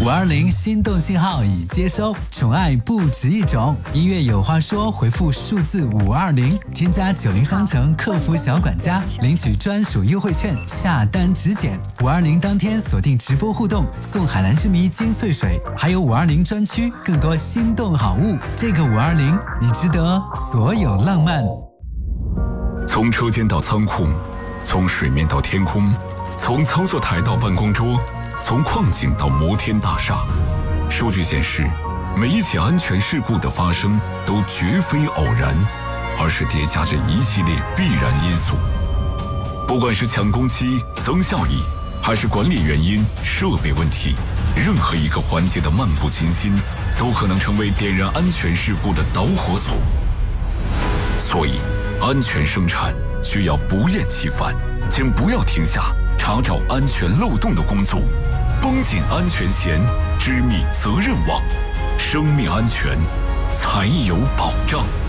520心动信号已接收，宠爱不止一种。音乐有话说，回复数字520，添加90商城客服小管家，领取专属优惠券，下单直减。520当天锁定直播互动，送海蓝之谜金穗水，还有520专区更多心动好物。这个520，你值得所有浪漫。 从车间到仓库，从水面到天空，从操作台到办公桌，从矿井到摩天大厦，数据显示，每一起安全事故的发生都绝非偶然，而是叠加着一系列必然因素。不管是抢工期、增效益，还是管理原因、设备问题，任何一个环节的漫不经心，都可能成为点燃安全事故的导火索。所以，安全生产需要不厌其烦，请不要停下查找安全漏洞的工作，绷紧安全弦，织密责任网，生命安全才有保障。